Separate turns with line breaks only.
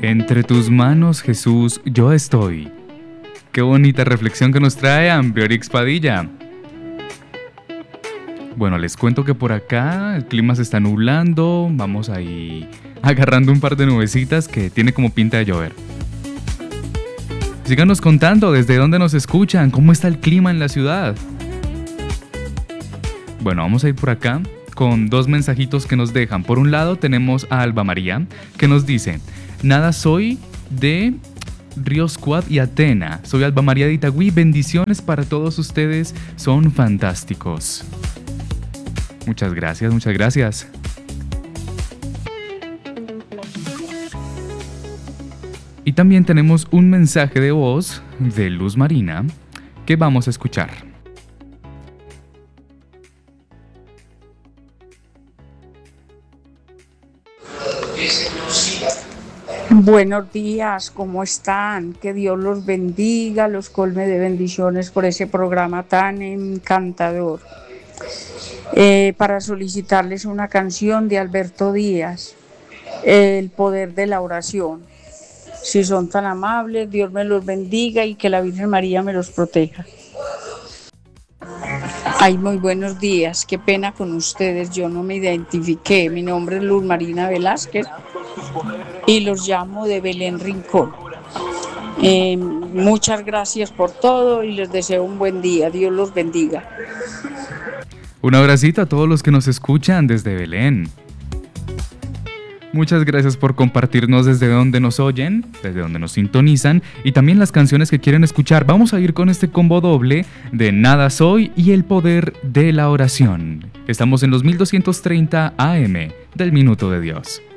Entre tus manos, Jesús, yo estoy. Qué bonita reflexión que nos trae Ambiorix Padilla. Bueno, les cuento que por acá el clima se está nublando, vamos ahí agarrando un par de nubecitas que tiene como pinta de llover. Síganos contando desde dónde nos escuchan, cómo está el clima en la ciudad. Bueno, vamos a ir por acá con dos mensajitos que nos dejan. Por un lado tenemos a Alba María, que nos dice: nada soy de Río Squad y Atena. Soy Alba María de Itagüí. Bendiciones para todos ustedes. Son fantásticos. Muchas gracias, muchas gracias. Y también tenemos un mensaje de voz de Luz Marina que vamos a escuchar.
Buenos días, ¿cómo están? Que Dios los bendiga, los colme de bendiciones por ese programa tan encantador. Para solicitarles una canción de Alberto Díaz, El poder de la oración. Si son tan amables, Dios me los bendiga y que la Virgen María me los proteja. Ay, muy buenos días, qué pena con ustedes, yo no me identifiqué. Mi nombre es Luz Marina Velázquez y los llamo de Belén Rincón. Muchas gracias por todo y les deseo un buen día. Dios los bendiga.
Un abracito a todos los que nos escuchan desde Belén. Muchas gracias por compartirnos desde donde nos oyen, desde donde nos sintonizan y también las canciones que quieren escuchar. Vamos a ir con este combo doble de Nada Soy y El Poder de la Oración. Estamos en los 1230 AM del Minuto de Dios.